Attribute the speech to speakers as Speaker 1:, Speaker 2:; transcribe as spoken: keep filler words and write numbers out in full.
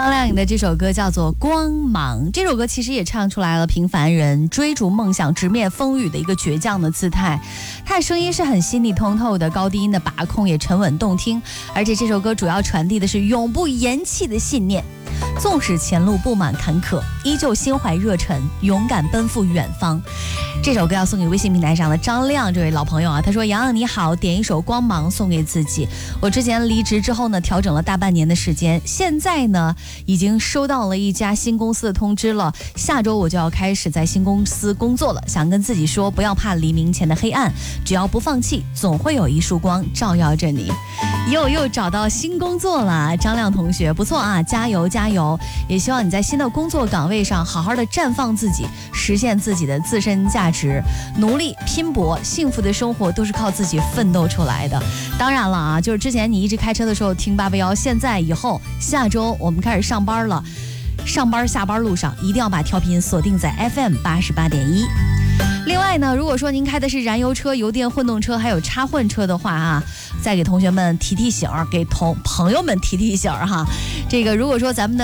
Speaker 1: 张靓颖的这首歌叫做《光芒》，这首歌其实也唱出来了平凡人追逐梦想、直面风雨的一个倔强的姿态。他的声音是很细腻通透的，高低音的把控也沉稳动听，而且这首歌主要传递的是永不言弃的信念。纵使前路布满坎坷，依旧心怀热忱，勇敢奔赴远方。这首歌要送给微信平台上的张亮这位老朋友啊，他说：洋洋你好，点一首《光芒》送给自己。我之前离职之后呢，调整了大半年的时间，现在呢已经收到了一家新公司的通知了，下周我就要开始在新公司工作了。想跟自己说，不要怕黎明前的黑暗，只要不放弃，总会有一束光照耀着你。又又找到新工作了，张亮同学不错啊，加油加油！也希望你在新的工作岗位上好好的绽放自己，实现自己的自身价值，努力拼搏，幸福的生活都是靠自己奋斗出来的。当然了啊，就是之前你一直开车的时候听八八幺，现在以后下周我们开始上班了，上班下班路上一定要把调频锁定在 F M 八十八点一。另外呢，如果说您开的是燃油车、油电混动车还有插混车的话啊，再给同学们提提醒，给同朋友们提提醒哈。这个如果说咱们的